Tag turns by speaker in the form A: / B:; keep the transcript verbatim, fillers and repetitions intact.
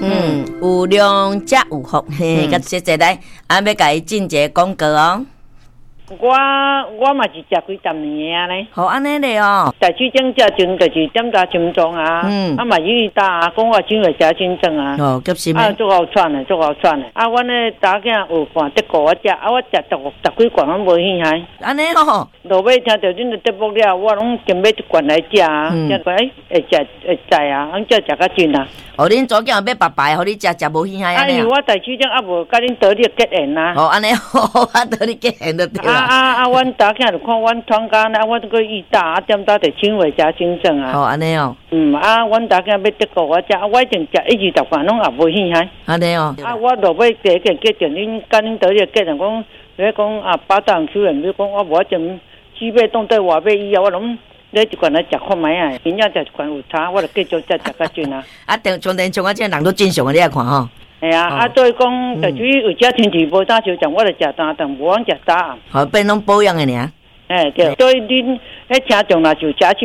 A: 嗯，有量才有福，嘿，甲谢谢来，啊，要甲伊进一个广告哦。
B: 我我嘛是食几十年啊咧。
A: 好安尼咧哦。
B: 台区种食种就是点打心脏啊，嗯，啊嘛伊打讲我怎会食真正啊？
A: 哦，急心
B: 啊，足好喘的，足好喘的。啊，阮咧打囝有看德国我食，啊我食十十几罐，我无兴趣。
A: 安尼吼。
B: 落尾听到恁的节目了，我拢准备一罐来食啊，食过哎会食会知啊，俺才食较真啊。
A: 哦，恁左囝要白白，互你食食无兴趣安尼啊？
B: 啊，因为我台区种啊无甲恁得你结缘啊。
A: 哦，安尼好，啊得你结缘就对啦。
B: 啊啊啊！阮打囝就看阮窗间啊，我这个伊打啊，点打着轻微加真正啊。
A: 哦，安尼哦。
B: 嗯啊，阮打囝要德国我食，我一定食一二十罐，拢也无兴趣。
A: 安尼哦。
B: 啊，我落尾第一件决定，恁甲恁得你结缘讲，你讲啊，八档区人，你讲我无种鸡尾冻对外尾以后，我拢。你一罐来食看卖啊，明仔食一罐有差，我就继续食食较准啊。
A: 啊，等从电像我这人都正常的，你来看吼。
B: 系啊，啊，所以讲，就是有只天气无啥就讲，我就食单顿，无往食早暗。
A: 好，变拢保养的尔。
B: 哎，对，所以恁迄听众啦就食